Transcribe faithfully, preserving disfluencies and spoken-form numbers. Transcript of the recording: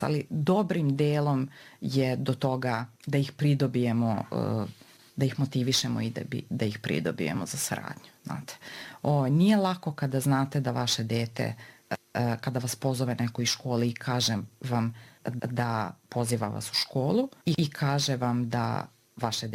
ali dobrim delom je do toga da ih pridobijemo, da ih motivišemo i da, bi, da ih pridobijemo za saradnju. Znate. O, nije lako kada znate da vaše dete, kada vas pozove neko iz škole i kaže vam da poziva vas u školu i kaže vam da vaše